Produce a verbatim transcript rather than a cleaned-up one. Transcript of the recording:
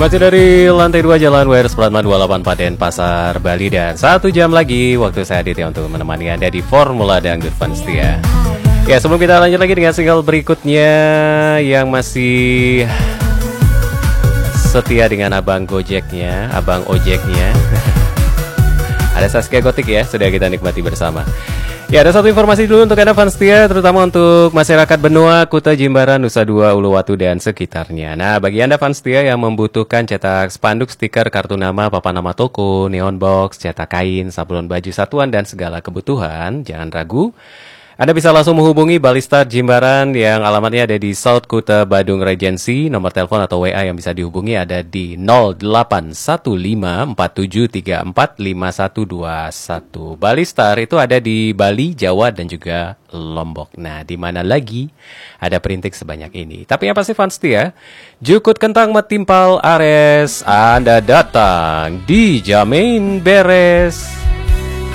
Masih dari lantai dua Jalan W R Supratman dua delapan empat Denpasar, Bali. Dan satu jam lagi waktu saya Aditya untuk menemani Anda di Formula Dangdut Fun Setia. Ya, sebelum kita lanjut lagi dengan single berikutnya yang masih setia dengan abang Gojeknya, abang Ojeknya. Ada Saskia Gotik ya, sudah kita nikmati bersama. Ya, ada satu informasi dulu untuk Anda fans setia, terutama untuk masyarakat Benua, Kuta, Jimbaran, Nusa Dua, Uluwatu, dan sekitarnya. Nah, bagi Anda fans setia yang membutuhkan cetak spanduk, stiker, kartu nama, papan nama toko, neon box, cetak kain, sablon baju satuan, dan segala kebutuhan, jangan ragu. Anda bisa langsung menghubungi Balistar Jimbaran yang alamatnya ada di South Kuta Badung Regency. Nomor telepon atau W A yang bisa dihubungi ada di nol delapan satu lima empat tujuh tiga empat lima satu dua satu. Balistar itu ada di Bali, Jawa, dan juga Lombok. Nah, di mana lagi ada perintik sebanyak ini? Tapi yang pasti fans setia, Jukut Kentang Metimpal Ares, Anda datang dijamin beres.